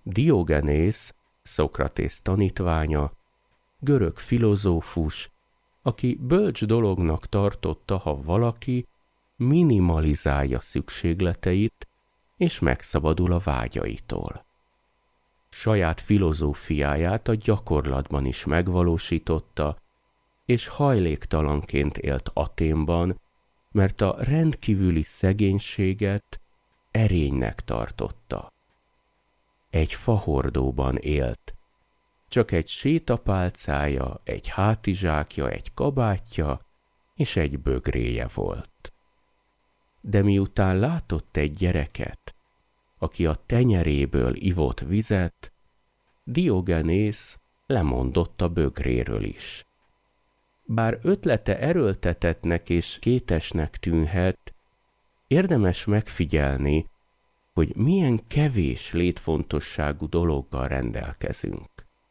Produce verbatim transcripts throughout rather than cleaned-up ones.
Diogenész, Szokratész tanítványa, görög filozófus, aki bölcs dolognak tartotta, ha valaki minimalizálja szükségleteit és megszabadul a vágyaitól. Saját filozófiáját a gyakorlatban is megvalósította, és hajléktalanként élt Athénban, mert a rendkívüli szegénységet erénynek tartotta. Egy fahordóban élt, csak egy sétapálcája, egy hátizsákja, egy kabátja és egy bögréje volt. De miután látott egy gyereket, aki a tenyeréből ivott vizet, Diogenész lemondott a bögréről is. Bár ötlete erőltetettnek és kétesnek tűnhet, érdemes megfigyelni, hogy milyen kevés létfontosságú dologgal rendelkezünk.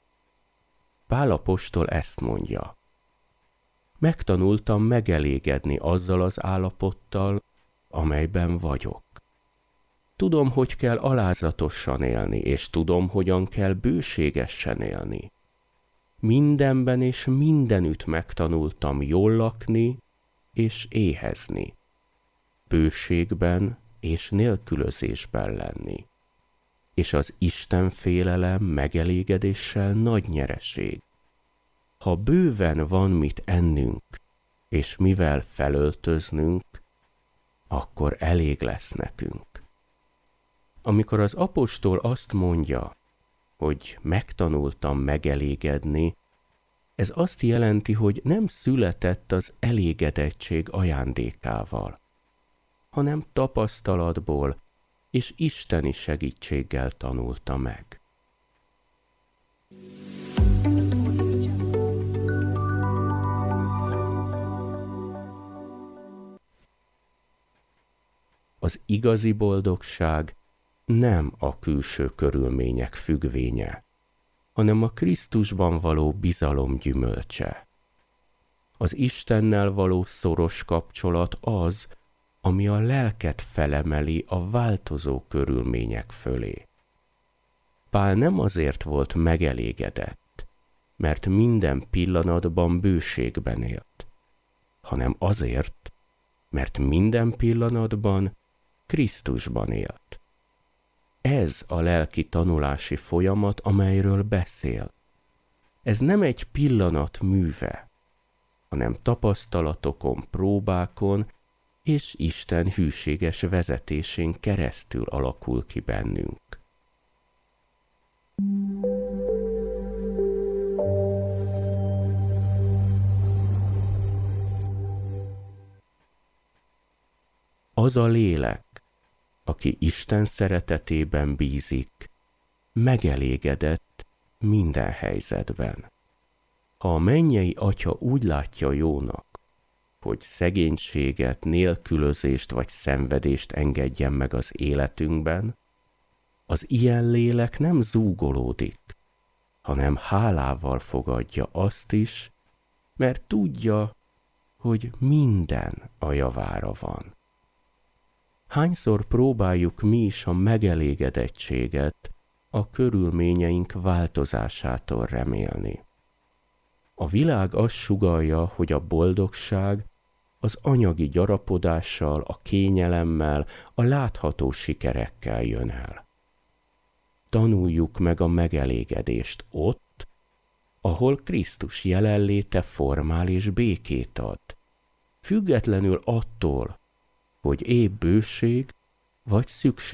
Pál apostol ezt mondja: megtanultam megelégedni azzal az állapottal, amelyben vagyok. Tudom, hogy kell alázatosan élni, és tudom, hogyan kell bőségesen élni. Mindenben és mindenütt megtanultam jól lakni és éhezni, bőségben és nélkülözésben lenni, és az Isten félelem megelégedéssel nagy nyereség. Ha bőven van mit ennünk, és mivel felöltöznünk, akkor elég lesz nekünk. Amikor az apostol azt mondja, hogy megtanultam megelégedni, ez azt jelenti, hogy nem született az elégedettség ajándékával, hanem tapasztalatból és isteni segítséggel tanulta meg. Az igazi boldogság nem a külső körülmények függvénye, hanem a Krisztusban való bizalom gyümölcse. Az Istennel való szoros kapcsolat az, ami a lelket felemeli a változó körülmények fölé. Pál nem azért volt megelégedett, mert minden pillanatban bőségben élt, hanem azért, mert minden pillanatban Krisztusban élt. Ez a lelki tanulási folyamat, amelyről beszél. Ez nem egy pillanat műve, hanem tapasztalatokon, próbákon és Isten hűséges vezetésén keresztül alakul ki bennünk. Az a lélek, aki Isten szeretetében bízik, megelégedett minden helyzetben. Ha a mennyei Atya úgy látja jónak, hogy szegénységet, nélkülözést vagy szenvedést engedjen meg az életünkben, az ilyen lélek nem zúgolódik, hanem hálával fogadja azt is, mert tudja, hogy minden a javára van. Hányszor próbáljuk mi is a megelégedettséget a körülményeink változásától remélni? A világ azt sugallja, hogy a boldogság az anyagi gyarapodással, a kényelemmel, a látható sikerekkel jön el. Tanuljuk meg a megelégedést ott, ahol Krisztus jelenléte formál és békét ad, függetlenül attól, hogy épp bőség vagy szükség